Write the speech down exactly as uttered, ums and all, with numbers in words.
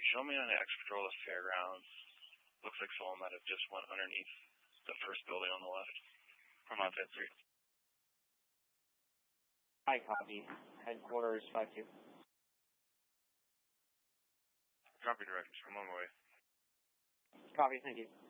show me on the X-Patrol of Fairgrounds? Looks like someone might have just went underneath the first building on the left from on Fifth Street. Hi, copy. Headquarters five two. Copy directions. I'm on my way. Copy, thank you.